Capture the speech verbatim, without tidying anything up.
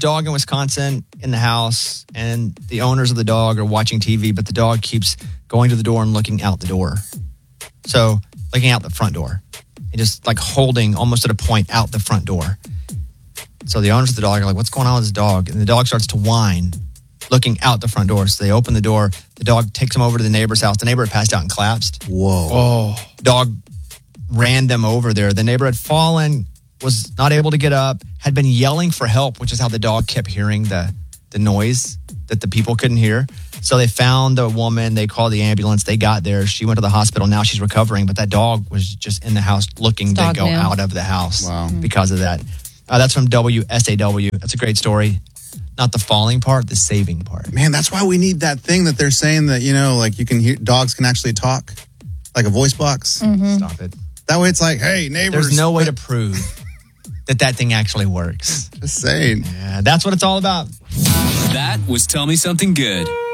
dog in Wisconsin in the house, and the owners of the dog are watching T V, but the dog keeps going to the door and looking out the door. So looking out the front door and just like holding almost at a point out the front door. So the owners of the dog are like, what's going on with this dog? And the dog starts to whine, looking out the front door. So they open the door. The dog takes him over to the neighbor's house. The neighbor had passed out and collapsed. Whoa. Oh. Dog ran them over there. The neighbor had fallen, was not able to get up, had been yelling for help, which is how the dog kept hearing the, the noise that the people couldn't hear. So they found the woman. They called the ambulance. They got there. She went to the hospital. Now she's recovering. But that dog was just in the house looking to go out of the house wow. because of that. Uh, that's from W S A W. That's a great story. Not the falling part, the saving part. Man, that's why we need that thing that they're saying that, you know, like you can hear, dogs can actually talk, like a voice box. Mm-hmm. Stop it. That way it's like, hey, neighbors. There's no way to prove that that thing actually works. Just saying. Yeah, that's what it's all about. That was Tell Me Something Good.